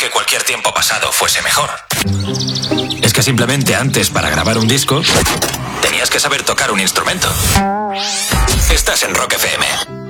que cualquier tiempo pasado fuese mejor. Es que simplemente antes, para grabar un disco, tenías que saber tocar un instrumento. Estás en Rock FM.